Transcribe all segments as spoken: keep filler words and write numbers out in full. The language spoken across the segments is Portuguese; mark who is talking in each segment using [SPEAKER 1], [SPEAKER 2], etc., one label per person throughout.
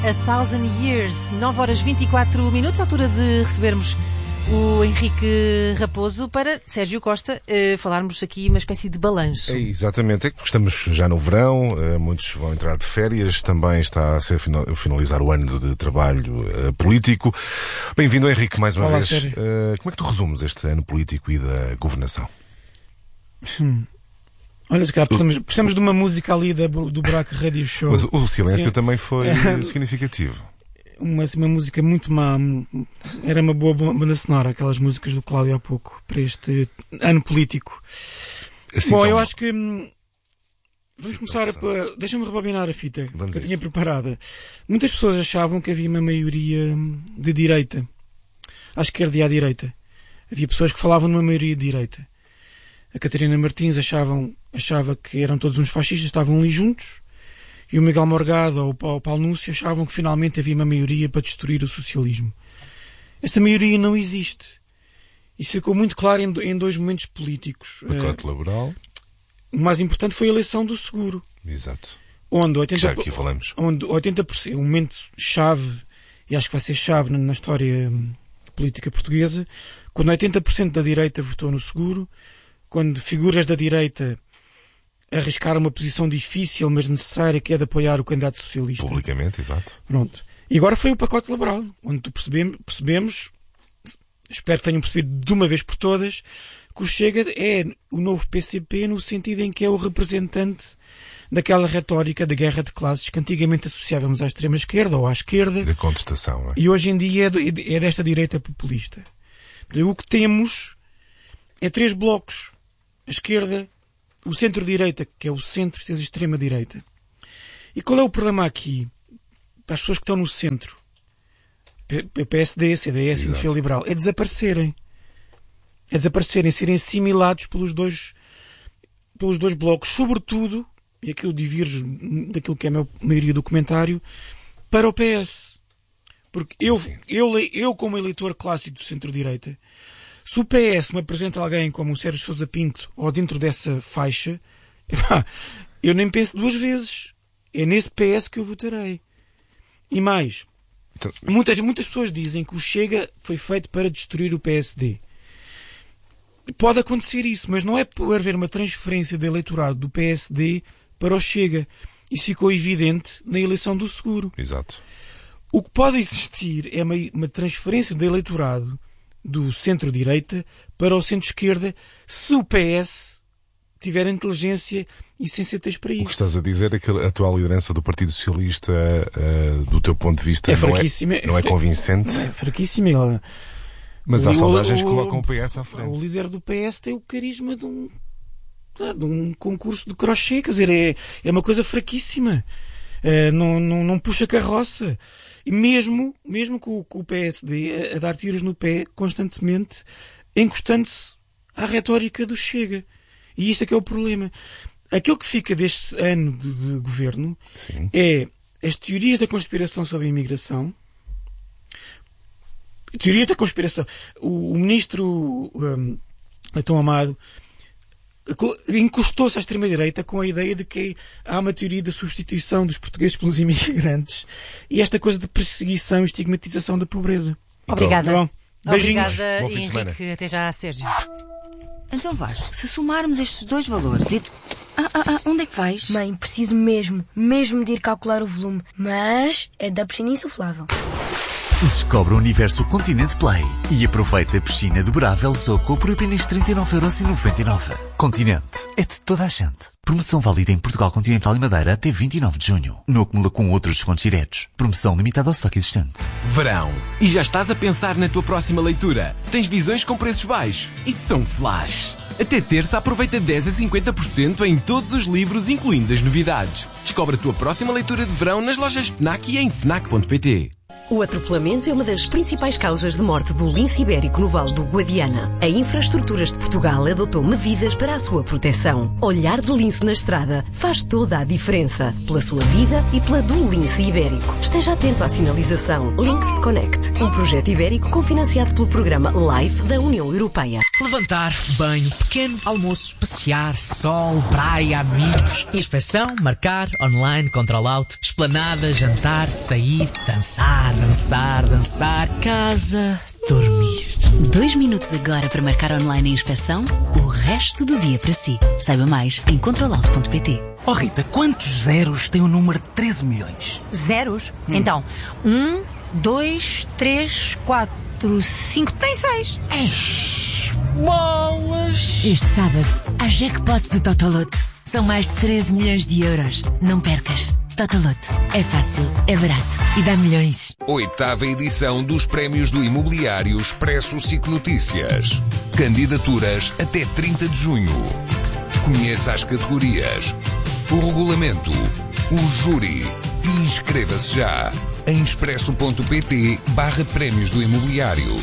[SPEAKER 1] A Thousand Years, nove horas e vinte e quatro minutos, altura de recebermos o Henrique Raposo para Sérgio Costa, eh, falarmos aqui uma espécie de balanço.
[SPEAKER 2] É, exatamente, é que estamos já no verão, eh, muitos vão entrar de férias, também está a ser finalizar o ano de trabalho eh, político. Bem-vindo, Henrique, mais uma
[SPEAKER 3] Olá,
[SPEAKER 2] vez.
[SPEAKER 3] Sérgio.
[SPEAKER 2] Eh, como é que tu resumes este ano político e da governação?
[SPEAKER 3] Hum. Olha, se calhar precisamos, precisamos de uma música ali da, do Buraco Radio Show.
[SPEAKER 2] Mas o silêncio
[SPEAKER 3] Sim.
[SPEAKER 2] também foi significativo.
[SPEAKER 3] Uma, uma música muito má. Era uma boa banda sonora, aquelas músicas do Cláudio há pouco, para este ano político.
[SPEAKER 2] Assim,
[SPEAKER 3] Bom,
[SPEAKER 2] então,
[SPEAKER 3] eu acho que... Hum, vamos começar a... a deixa-me rebobinar a fita
[SPEAKER 2] Vamos
[SPEAKER 3] que eu
[SPEAKER 2] a
[SPEAKER 3] tinha
[SPEAKER 2] isso.
[SPEAKER 3] preparada. Muitas pessoas achavam que havia uma maioria de direita. À esquerda e à direita. Havia pessoas que falavam numa maioria de direita. A Catarina Martins achavam, achava que eram todos uns fascistas, estavam ali juntos, e o Miguel Morgado ou o Paulo Núncio achavam que finalmente havia uma maioria para destruir o socialismo. Essa maioria não existe. Isso ficou muito claro em, em dois momentos políticos.
[SPEAKER 2] Pacote laboral.
[SPEAKER 3] O mais importante foi a eleição do seguro,
[SPEAKER 2] Exato.
[SPEAKER 3] onde oitenta
[SPEAKER 2] Já aqui falamos.
[SPEAKER 3] onde oitenta por cento, um momento chave, e acho que vai ser chave na, na história hum, política portuguesa, quando oitenta por cento da direita votou no seguro, quando figuras da direita arriscaram uma posição difícil, mas necessária, que é de apoiar o candidato socialista.
[SPEAKER 2] Publicamente, exato.
[SPEAKER 3] Pronto. E agora foi o pacote laboral, onde percebemos, percebemos, espero que tenham percebido de uma vez por todas, que o Chega é o novo P C P no sentido em que é o representante daquela retórica da guerra de classes que antigamente associávamos à extrema-esquerda ou à esquerda.
[SPEAKER 2] Da contestação, não é?
[SPEAKER 3] E hoje em dia é, de, é desta direita populista. O que temos é três blocos. A esquerda, o centro-direita, que é o centro, e a extrema-direita. E qual é o problema aqui? Para as pessoas que estão no centro, P S D, C D S, Iniciativa Liberal, é desaparecerem. É desaparecerem, serem assimilados pelos dois, pelos dois blocos, sobretudo, e aqui eu divirjo daquilo que é a minha maioria do comentário, para o P S. Porque eu, eu, eu como eleitor clássico do centro-direita, se o P S me apresenta alguém como o Sérgio Sousa Pinto ou dentro dessa faixa, epá, eu nem penso duas vezes. É nesse P S que eu votarei. E mais,
[SPEAKER 2] Então...
[SPEAKER 3] muitas, muitas pessoas dizem que o Chega foi feito para destruir o P S D. Pode acontecer isso, mas não é por haver uma transferência de eleitorado do P S D para o Chega. Isso ficou evidente na eleição do seguro.
[SPEAKER 2] Exato.
[SPEAKER 3] O que pode existir é uma, uma transferência de eleitorado do centro-direita para o centro-esquerda, se o P S tiver inteligência e sensatez para isso.
[SPEAKER 2] O que estás a dizer é que a atual liderança do Partido Socialista, uh, do teu ponto de vista,
[SPEAKER 3] é
[SPEAKER 2] não,
[SPEAKER 3] fraquíssima,
[SPEAKER 2] é, não é convincente.
[SPEAKER 3] É fraquíssima.
[SPEAKER 2] Mas
[SPEAKER 3] o,
[SPEAKER 2] há sondagens
[SPEAKER 3] o,
[SPEAKER 2] que colocam o P S à frente.
[SPEAKER 3] O líder do P S tem o carisma de um, de um concurso de crochê, quer dizer, é, é uma coisa fraquíssima. Uh, não, não, não puxa carroça. E mesmo, mesmo com, com o P S D a, a dar tiros no pé constantemente, encostando-se à retórica do Chega. E isto é que é o problema. Aquilo que fica deste ano de, de governo
[SPEAKER 2] Sim.
[SPEAKER 3] é as teorias da conspiração sobre a imigração. Teorias da conspiração. O, o ministro um, Adão Amado encostou-se à extrema-direita com a ideia de que há uma teoria da substituição dos portugueses pelos imigrantes e esta coisa de perseguição e estigmatização da pobreza.
[SPEAKER 1] Obrigada.
[SPEAKER 3] Bom, beijinhos.
[SPEAKER 1] Obrigada,
[SPEAKER 2] Bom fim de semana.
[SPEAKER 1] Henrique. Até já, Sérgio.
[SPEAKER 4] Então Vasco, se somarmos estes dois valores e... Ah, ah, ah, onde é que vais?
[SPEAKER 5] Mãe, preciso mesmo, mesmo de ir calcular o volume. Mas é da piscina insuflável.
[SPEAKER 6] Descobre o universo Continente Play e aproveita a piscina dobrável Zoco por apenas trinta e nove euros e noventa e nove. Continente é de toda a gente. Promoção válida em Portugal Continental e Madeira até vinte e nove de junho. Não acumula com outros descontos diretos. Promoção limitada ao estoque existente.
[SPEAKER 7] Verão. E já estás a pensar na tua próxima leitura? Tens visões com preços baixos. Isso são flash. Até terça aproveita dez a cinquenta por cento em todos os livros, incluindo as novidades. Descobre a tua próxima leitura de verão nas lojas FNAC e em fnac ponto pt.
[SPEAKER 8] O atropelamento é uma das principais causas de morte do lince ibérico no Vale do Guadiana. A Infraestruturas de Portugal adotou medidas para a sua proteção. Olhar de lince na estrada faz toda a diferença. Pela sua vida e pela do lince ibérico. Esteja atento à sinalização. Links Connect, um projeto ibérico cofinanciado pelo programa LIFE da União Europeia.
[SPEAKER 9] Levantar, banho, pequeno almoço, passear, sol, praia, amigos, inspeção, marcar, online, control out, esplanada, jantar, sair, dançar, dançar, dançar, casa, dormir.
[SPEAKER 10] Dois minutos agora para marcar online a inspeção, o resto do dia para si. Saiba mais em control out ponto pt.
[SPEAKER 9] Oh Rita, quantos zeros tem o número de treze milhões?
[SPEAKER 11] Zeros? Hum. Então, um, dois, três, quatro, cinco, tem seis.
[SPEAKER 9] Eish, bolas!
[SPEAKER 10] Este sábado, há jackpot do Totoloto. São mais de treze milhões de euros. Não percas. Totoloto. É fácil, é barato e dá milhões.
[SPEAKER 12] Oitava edição dos Prémios do Imobiliário Expresso SIC Notícias. Candidaturas até trinta de junho. Conheça as categorias, o regulamento, o júri e inscreva-se já em expresso ponto pt barra Prémios do Imobiliário.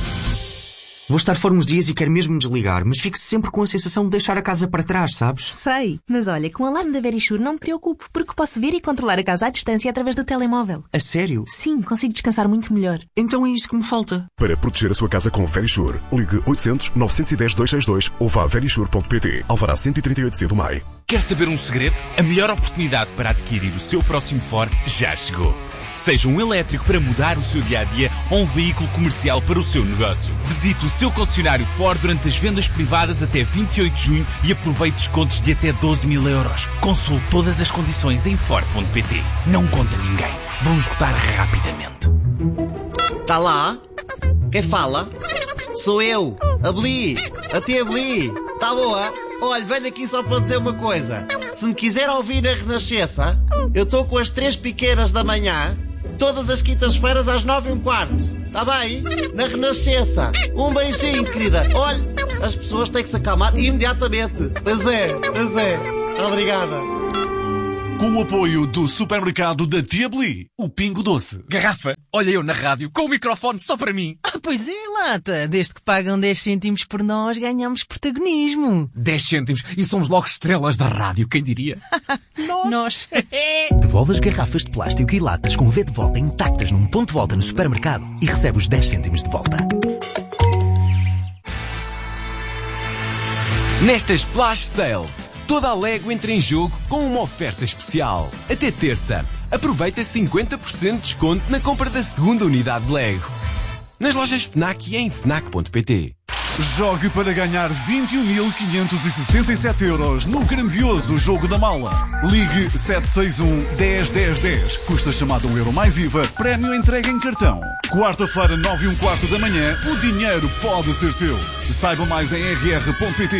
[SPEAKER 13] Vou estar fora uns dias e quero mesmo desligar, mas fico sempre com a sensação de deixar a casa para trás, sabes?
[SPEAKER 14] Sei, mas olha, com o alarme da Verisure não me preocupo, porque posso ver e controlar a casa à distância através do telemóvel.
[SPEAKER 13] A sério?
[SPEAKER 14] Sim, consigo descansar muito melhor.
[SPEAKER 13] Então é isso que me falta.
[SPEAKER 15] Para proteger a sua casa com Verisure, ligue oitocentos, novecentos e dez, duzentos e sessenta e dois ou vá a verisure ponto pt. Alvará cento e trinta e oito C do Maio.
[SPEAKER 16] Quer saber um segredo? A melhor oportunidade para adquirir o seu próximo Ford já chegou. Seja um elétrico para mudar o seu dia-a-dia ou um veículo comercial para o seu negócio. Visite o seu concessionário Ford durante as vendas privadas até vinte e oito de junho e aproveite descontos de até doze mil euros. Consulte todas as condições em ford ponto pt. Não conta ninguém. Vão esgotar rapidamente.
[SPEAKER 17] Tá lá? Quem fala? Sou eu, a Bli, a tia Bli. Tá boa? Olha, venho aqui só para dizer uma coisa. Se me quiser ouvir na Renascença, eu estou com as três piqueiras da manhã, todas as quintas-feiras às nove e um quarto. Tá bem? Na Renascença. Um beijinho, querida. Olha, as pessoas têm que se acalmar imediatamente. Pois é, pois é. Obrigada.
[SPEAKER 18] Com o apoio do supermercado da Tia Bli, o Pingo Doce.
[SPEAKER 16] Garrafa, olha eu na rádio, com o microfone só para mim.
[SPEAKER 1] Ah, pois é, Lata. Desde que pagam dez cêntimos por nós, ganhamos protagonismo.
[SPEAKER 16] dez cêntimos e somos logo estrelas da rádio, quem diria?
[SPEAKER 1] Nós. Nós.
[SPEAKER 6] Devolve as garrafas de plástico e latas com V de volta intactas num ponto de volta no supermercado e recebe os dez cêntimos de volta.
[SPEAKER 7] Nestas Flash Sales, toda a Lego entra em jogo com uma oferta especial. Até terça, aproveita cinquenta por cento de desconto na compra da segunda unidade de Lego. Nas lojas FNAC e em fnac ponto pt.
[SPEAKER 18] Jogue para ganhar vinte e um mil quinhentos e sessenta e sete euros no grandioso Jogo da Mala. Ligue sete seis um, dez, dez, dez. Custa chamada um euro mais I V A. Prémio entregue em cartão. Quarta-feira, nove e um quarto da manhã, o dinheiro pode ser seu. Saiba mais em r r ponto pt.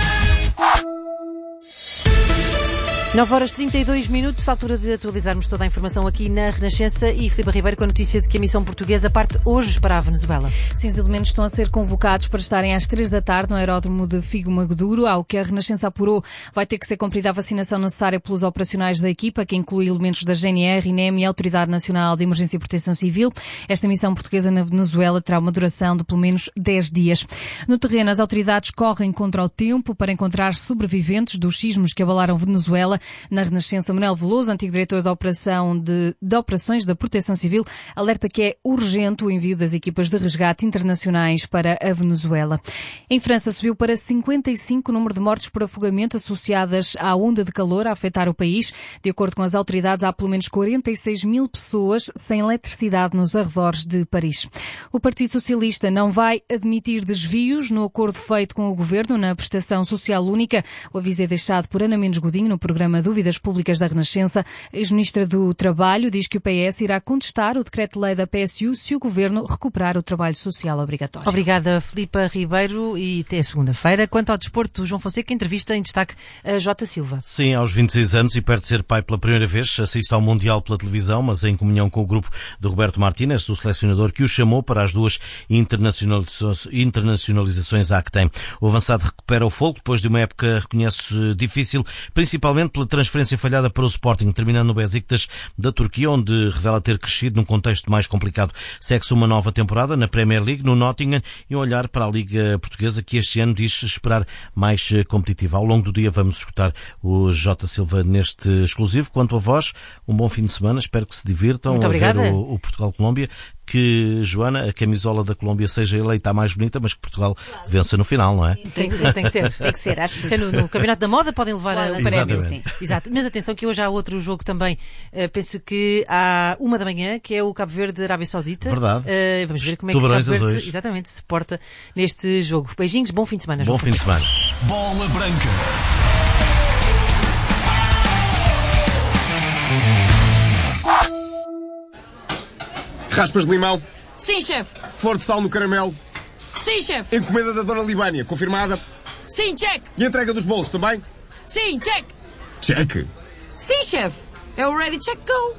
[SPEAKER 1] nove horas e trinta e dois minutos, altura de atualizarmos toda a informação aqui na Renascença e Filipe Ribeiro com a notícia de que a missão portuguesa parte hoje para a Venezuela.
[SPEAKER 19] Sim, os elementos estão a ser convocados para estarem às três da tarde no aeródromo de Figo Magduro. Ao que a Renascença apurou, vai ter que ser cumprida a vacinação necessária pelos operacionais da equipa, que inclui elementos da G N R, INEM e Autoridade Nacional de Emergência e Proteção Civil. Esta missão portuguesa na Venezuela terá uma duração de pelo menos dez dias. No terreno, as autoridades correm contra o tempo para encontrar sobreviventes dos sismos que abalaram Venezuela. Na Renascença, Manuel Veloso, antigo diretor da operação de, de operações da Proteção Civil, alerta que é urgente o envio das equipas de resgate internacionais para a Venezuela. Em França, subiu para cinquenta e cinco o número de mortes por afogamento associadas à onda de calor a afetar o país. De acordo com as autoridades, há pelo menos quarenta e seis mil pessoas sem eletricidade nos arredores de Paris. O Partido Socialista não vai admitir desvios no acordo feito com o Governo na prestação social única. O aviso é deixado por Ana Mendes Godinho no programa Dúvidas Públicas da Renascença. A ex-ministra do Trabalho diz que o P S irá contestar o decreto-lei da P S U se o Governo recuperar o trabalho social obrigatório.
[SPEAKER 1] Obrigada, Filipa Ribeiro, e até segunda-feira. Quanto ao desporto, João Fonseca, entrevista em destaque a Jota Silva.
[SPEAKER 20] Sim, aos vinte e seis anos e perto de ser pai pela primeira vez, assiste ao Mundial pela televisão, mas em comunhão com o grupo de Roberto Martínez, o selecionador que o chamou para as duas internacionalizações à que tem. O avançado recupera o fogo depois de uma época, reconhece, difícil, principalmente pela transferência falhada para o Sporting, terminando no Besiktas da Turquia, onde revela ter crescido num contexto mais complicado. Segue-se uma nova temporada na Premier League, no Nottingham, e um olhar para a Liga Portuguesa, que este ano diz esperar mais competitiva. Ao longo do dia vamos escutar o Jota Silva neste exclusivo. Quanto a vós, um bom fim de semana, espero que se divirtam.
[SPEAKER 1] Muito
[SPEAKER 20] a
[SPEAKER 1] obrigada.
[SPEAKER 20] ver o, o Portugal-Colômbia. Que, Joana, a camisola da Colômbia seja eleita a mais bonita, mas que Portugal vença no final, não é?
[SPEAKER 1] Tem que ser, tem que ser.
[SPEAKER 4] Tem que ser, acho que
[SPEAKER 1] sim. No, no Campeonato da Moda podem levar
[SPEAKER 4] Pode,
[SPEAKER 1] o prémio.
[SPEAKER 20] sim.
[SPEAKER 1] Exato. Mas atenção que hoje há outro jogo também, uh, penso que há uma da manhã, que é o Cabo Verde-Arábia Saudita.
[SPEAKER 20] Verdade.
[SPEAKER 1] Uh, vamos ver como é que o Cabo Verde exatamente, se porta neste jogo. Beijinhos, bom fim de semana.
[SPEAKER 20] Bom fim de semana.
[SPEAKER 18] Bola Branca.
[SPEAKER 21] Raspas de limão.
[SPEAKER 22] Sim, chefe.
[SPEAKER 21] Flor de sal no caramelo.
[SPEAKER 22] Sim, chefe.
[SPEAKER 21] Encomenda da Dona Libânia, confirmada.
[SPEAKER 22] Sim, check.
[SPEAKER 21] E a entrega dos bolos também?
[SPEAKER 22] Sim, check.
[SPEAKER 21] Check.
[SPEAKER 22] Sim, chefe. É o Ready Check Go.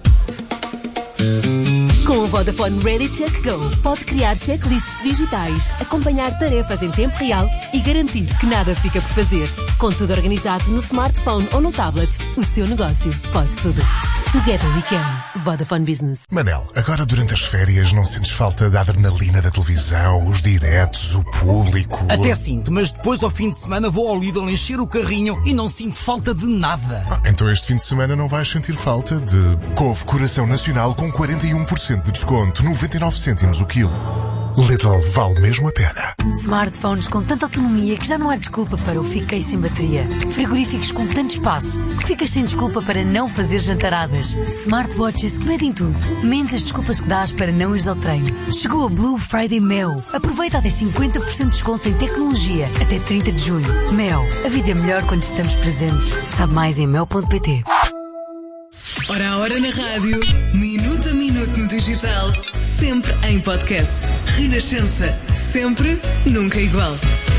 [SPEAKER 23] Com o Vodafone Ready Check Go, pode criar checklists digitais, acompanhar tarefas em tempo real e garantir que nada fica por fazer. Com tudo organizado no smartphone ou no tablet, o seu negócio pode tudo. Together we can. Vodafone Business.
[SPEAKER 24] Manel, agora durante as férias não sentes falta da adrenalina da televisão, os diretos, o público?
[SPEAKER 25] Até sinto, mas depois ao fim de semana vou ao Lidl encher o carrinho e não sinto falta de nada.
[SPEAKER 24] Ah, então este fim de semana não vais sentir falta de couve coração nacional com quarenta e um por cento de desconto, noventa e nove cêntimos o quilo. Lidl vale mesmo a pena.
[SPEAKER 26] Smartphones com tanta autonomia que já não há desculpa para o fiquei sem bateria. Frigoríficos com tanto espaço que ficas sem desculpa para não fazer jantaradas. Smartwatches que medem tudo, menos as desculpas que dás para não ires ao treino. Chegou a Blue Friday Mel. Aproveita até cinquenta por cento de desconto em tecnologia até trinta de junho. Mel, a vida é melhor quando estamos presentes. Sabe mais em mel ponto pt.
[SPEAKER 27] Hora a hora na rádio, minuto a minuto no digital, sempre em podcast. Renascença, sempre, nunca igual.